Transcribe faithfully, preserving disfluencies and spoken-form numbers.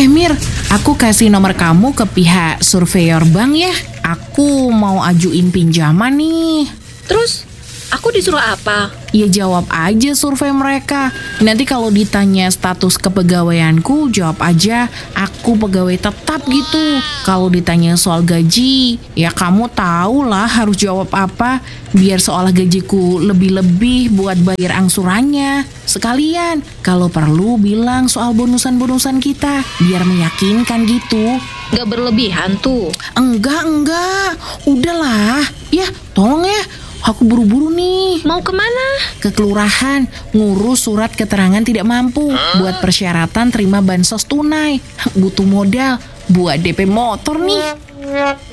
Eh Mir, aku kasih nomor kamu ke pihak surveyor bank ya. Aku mau ajuin pinjaman nih. Terus, aku disuruh apa? Ya jawab aja survei mereka. Nanti kalau ditanya status kepegawaianku, jawab aja aku pegawai tetap gitu. Kalau ditanya soal gaji, ya kamu tahu lah harus jawab apa. Biar seolah gajiku lebih-lebih buat bayar angsurannya. Sekalian, kalau perlu bilang soal bonusan-bonusan kita, biar meyakinkan gitu. Gak berlebihan tuh. Enggak, enggak. Udahlah. Ya, tolong ya. Aku buru-buru nih. Mau kemana? Ke kelurahan, ngurus surat keterangan tidak mampu buat persyaratan terima bansos tunai. Butuh modal buat D P motor nih.